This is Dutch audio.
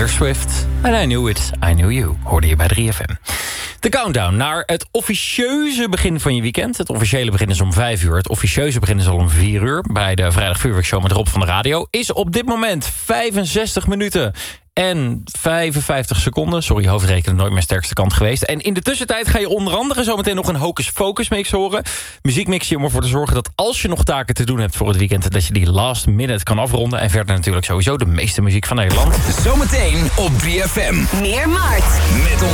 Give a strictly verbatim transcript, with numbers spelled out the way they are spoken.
Taylor Swift. And I Knew It, I Knew You, hoorde je bij drie F M. De countdown naar het officieuze begin van je weekend. Het officiële begin is om vijf uur. Het officieuze begin is al om vier uur. Bij de Vrijdag Vuurwerkshow met Rob van de Radio. Is op dit moment vijfenzestig minuten en vijfenvijftig seconden. Sorry, hoofdrekenen nooit mijn sterkste kant geweest. En in de tussentijd ga je onder andere zometeen nog een Hocus Focus mix horen. Muziekmixje om ervoor te zorgen dat als je nog taken te doen hebt voor het weekend, dat je die last minute kan afronden. En verder natuurlijk sowieso de meeste muziek van Nederland. Zometeen op drie F M. Meer Mart. Met